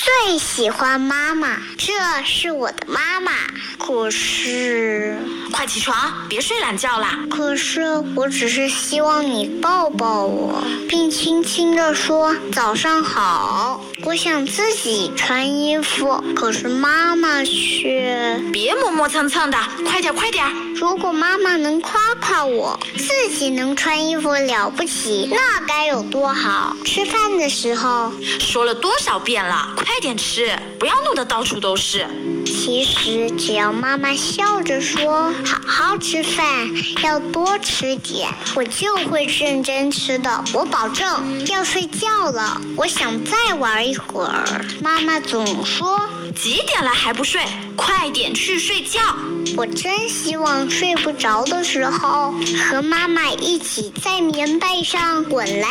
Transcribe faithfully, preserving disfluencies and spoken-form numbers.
最喜欢妈妈，这是我的妈妈。可是， 快起床，别睡懒觉啦！ 可是我只是希望你抱抱我，并轻轻地说早上好。我想自己穿衣服，可是妈妈却…… 别磨磨蹭蹭的，快点快点！ 如果妈妈能夸夸我，自己能穿衣服了不起，那该有多好！吃饭的时候， 说了多少遍了，快点吃，不要弄得到处都是。 其实只要妈妈笑着说好好吃饭，要多吃点，我就会认真吃的，我保证。要睡觉了，我想再玩一会儿，妈妈总说几点了还不睡，快点去睡觉。 我真希望睡不着的时候和妈妈一起在棉被上滚来